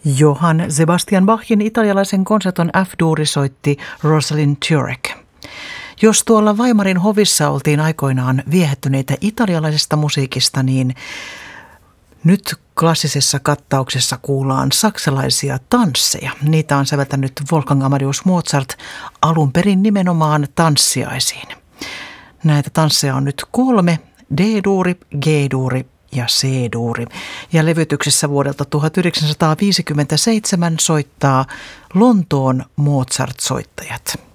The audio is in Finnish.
Johann Sebastian Bachin italialaisen konserton F-duuri soitti Rosalind Turek. Jos tuolla Weimarin hovissa oltiin aikoinaan viehättyneitä italialaisesta musiikista, niin nyt klassisessa kattauksessa kuullaan saksalaisia tansseja. Niitä on säveltänyt Wolfgang Amadeus Mozart alun perin nimenomaan tanssiaisiin. Näitä tansseja on nyt 3, D-duuri, G-duuri ja C-duuri. Ja levytyksessä vuodelta 1957 soittaa Lontoon Mozart-soittajat.